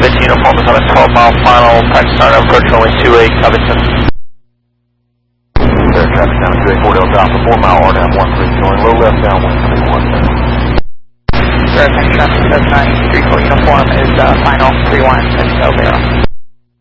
Covington uniform is on a 12-mile final, practice start approach runway 28, Covington. Air traffic down to 28 Fort Alpha, 4-mile RNAV 13, going low left downwind 31. Air traffic 7934 uniform is final, 31 at 0.